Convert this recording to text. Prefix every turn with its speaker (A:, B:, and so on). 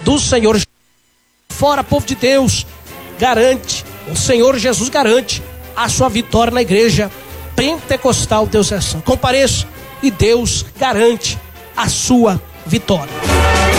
A: do Senhor. Fora, povo de Deus, garante, o Senhor Jesus garante a sua vitória na igreja pentecostal Deus é Santo. Compareça e Deus garante a sua vitória.